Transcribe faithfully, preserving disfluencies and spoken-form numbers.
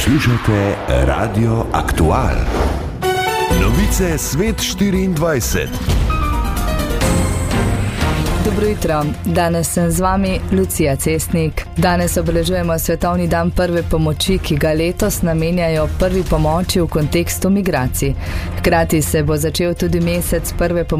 Poslušate Radio Aktual. Novice Svet štiriindvajset. Dobro jutro, danes sem z vami Lucija Cestnik. Danes obeležujemo Svetovni dan prve pomoči, ki ga letos namenjajo prvi pomoči v kontekstu migracij. Hkrati se bo začel tudi mesec prve pomoči